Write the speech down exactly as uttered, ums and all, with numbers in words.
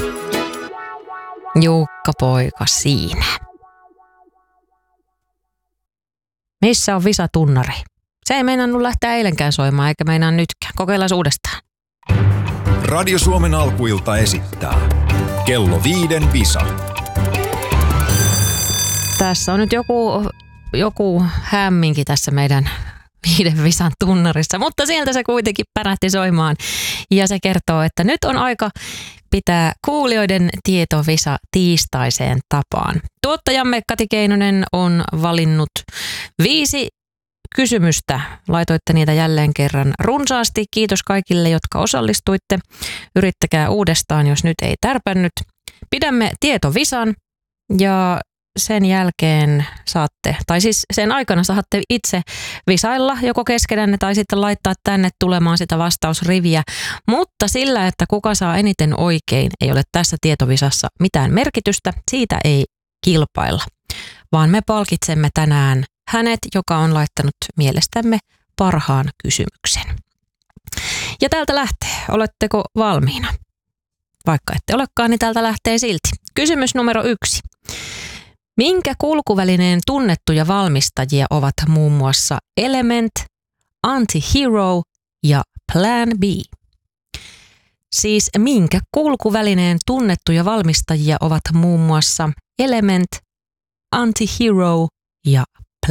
Jukka poika siinä. Missä on Visa-tunnari? Se ei meinannut lähteä eilenkään soimaan, eikä meinaa nytkään. Kokeillaan uudestaan. Radio Suomen alkuilta esittää Kello viiden Visa. Tässä on nyt joku, joku hämminki tässä meidän viiden Visan tunnarissa, mutta sieltä se kuitenkin pärähti soimaan. Ja se kertoo, että nyt on aika pitää kuulijoiden tietovisa tiistaiseen tapaan. Tuottajamme Kati Keinonen on valinnut viisi kysymystä. Laitoitte niitä jälleen kerran runsaasti. Kiitos kaikille, jotka osallistuitte. Yrittäkää uudestaan, jos nyt ei tärpännyt. Pidämme tietovisan ja sen jälkeen saatte, tai siis sen aikana saatte itse visailla joko keskenänne tai sitten laittaa tänne tulemaan sitä vastausriviä. Mutta sillä, että kuka saa eniten oikein, ei ole tässä tietovisassa mitään merkitystä. Siitä ei kilpailla, vaan me palkitsemme tänään hänet, joka on laittanut mielestämme parhaan kysymyksen. Ja täältä lähtee. Oletteko valmiina? Vaikka ette olekaan, niin täältä lähtee silti. Kysymys numero yksi. Minkä kulkuvälineen tunnettuja valmistajia ovat muun muassa Element, Anti-Hero ja Plan B? Siis minkä kulkuvälineen tunnettuja valmistajia ovat muun muassa Element, Anti-Hero ja